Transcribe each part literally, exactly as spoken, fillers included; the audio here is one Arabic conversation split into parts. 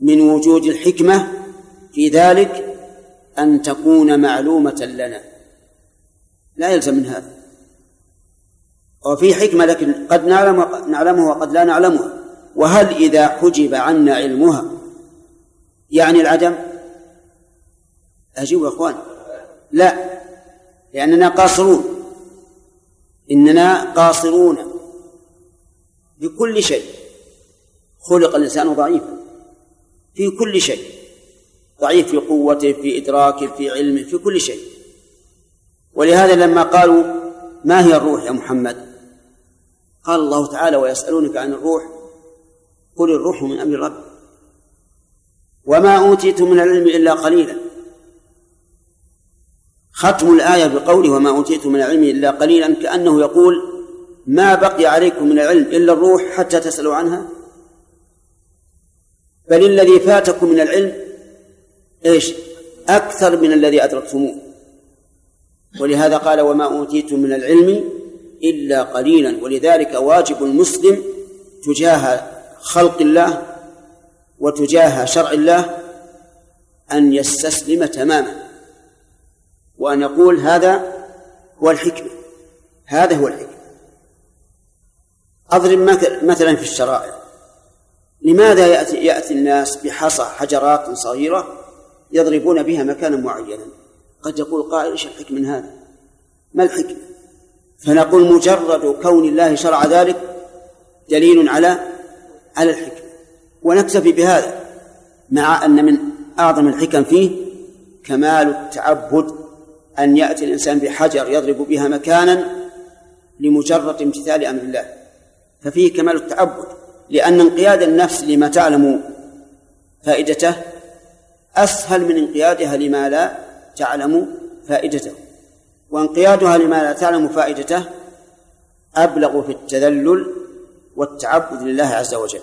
من وجود الحكمة في ذلك أن تكون معلومة لنا، لا يلزم من هذا. وفي حكمة لكن قد نعلم نعلمها وقد لا نعلمها. وهل إذا حجب عنا علمها يعني العدم؟ أجيب يا أخوان، لا، لأننا قاصرون، إننا قاصرون بكل شيء. خلق الإنسان ضعيفا في كل شيء، ضعيف في قوته، في إدراكه، في علمه، في كل شيء. ولهذا لما قالوا ما هي الروح يا محمد؟ قال الله تعالى ويسألونك عن الروح قل الروح من أمر ربي وما أوتيتم من العلم إلا قليلا. ختم الآية بقوله وما أوتيتم من العلم إلا قليلا، كأنه يقول ما بقي عليكم من العلم إلا الروح حتى تسألوا عنها. بل الذي فاتكم من العلم إيش؟ أكثر من الذي أدركتموه. ولهذا قال وما أوتيتم من العلم إلا قليلا. ولذلك واجب المسلم تجاه خلق الله وتجاه شرع الله أن يستسلم تماما، وأن يقول هذا هو الحكمة، هذا هو الحكمة. أضرب مثلا في الشرائع، لماذا يأتي, يأتي الناس بحصى حجرات صغيرة يضربون بها مكانا معينا؟ قد يقول قائل إيش الحكمة من هذا؟ ما الحكمة؟ فنقول مجرد كون الله شرع ذلك دليل على على الحكمة، ونكتفي بهذا، مع أن من أعظم الحكم فيه كمال التعبد، أن يأتي الإنسان بحجر يضرب بها مكانا لمجرد امتثال أمر الله، ففيه كمال التعبد. لأن انقياد النفس لما تعلم فائدته أسهل من انقيادها لما لا تعلم فائدته، وانقيادها لما لا تعلم فائدته أبلغ في التذلل والتعبد لله عز وجل،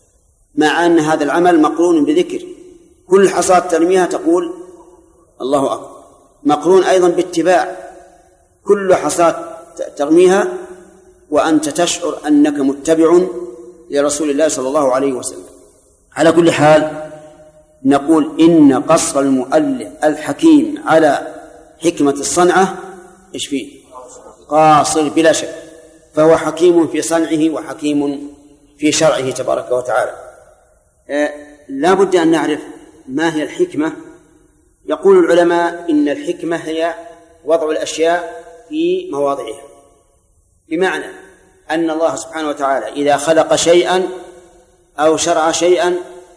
مع أن هذا العمل مقرون بذكر. كل حصاة ترميها تقول الله أكبر، مقرون أيضا باتباع. كل حصاة ترميها وأنت تشعر أنك متبع لرسول الله صلى الله عليه وسلم. على كل حال نقول إن قصر المؤلف الحكيم على حكمة الصنعة إيش فيه؟ قاصر بلا شك، فهو حكيم في صنعه وحكيم في شرعه تبارك وتعالى. آه لا بد أن نعرف ما هي الحكمة. يقول العلماء إن الحكمة هي وضع الأشياء في مواضعها، بمعنى أن الله سبحانه وتعالى إذا خلق شيئا أو شرع شيئا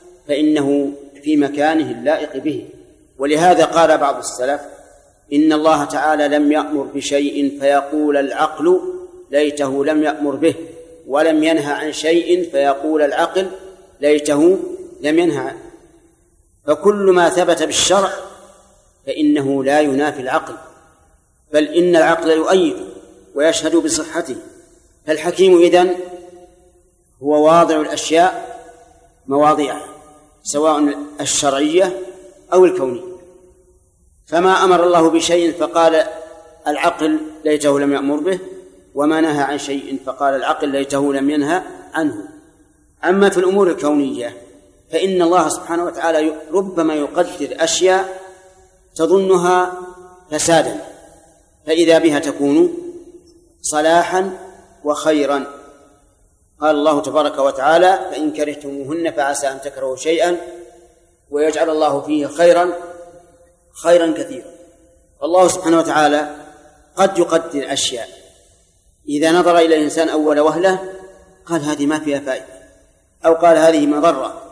فإنه في مكانه اللائق به. ولهذا قال بعض السلف إن الله تعالى لم يأمر بشيء فيقول العقل ليته لم يأمر به، ولم ينهى عن شيء فيقول العقل ليته لم ينهى عنه. فكل ما ثبت بالشرع فإنه لا ينافي العقل، بل إن العقل يؤيد ويشهد بصحته. فالحكيم إذن هو واضع الأشياء مواضعها، سواء الشرعية أو الكونية. فما أمر الله بشيء فقال العقل ليته لم يأمر به، وما نهى عن شيء فقال العقل ليته لم ينهى عنه. أما في الأمور الكونية فإن الله سبحانه وتعالى ربما يقدر أشياء تظنها فسادا فإذا بها تكون صلاحا وخيرا. قال الله تبارك وتعالى فإن كرهتموهن فعسى أن تكرهوا شيئا ويجعل الله فيه خيرا خيرا كثيرا. الله سبحانه وتعالى قد يقدر أشياء إذا نظر إلى الإنسان أول وهلة قال هذه ما فيها فائدة، أو قال هذه مضرة،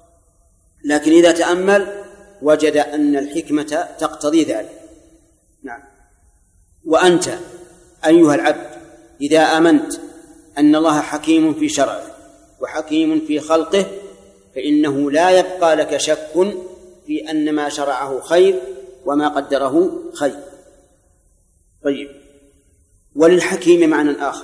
لكن إذا تأمل وجد أن الحكمة تقتضي ذلك. نعم. وأنت أيها العبد إذا آمنت أن الله حكيم في شرعه وحكيم في خلقه فإنه لا يبقى لك شك في أن ما شرعه خير وما قدره خير. طيب، وللحكيم معنى آخر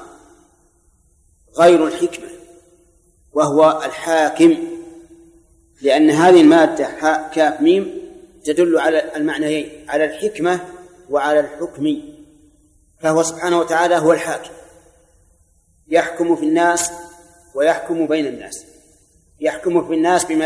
غير الحكمة وهو الحاكم، لأن هذه المادة حاء كاف ميم تدل على المعنيين، على الحكمة وعلى الحكم. فهو سبحانه وتعالى هو الحاكم، يحكم في الناس ويحكم بين الناس، يحكم في الناس بما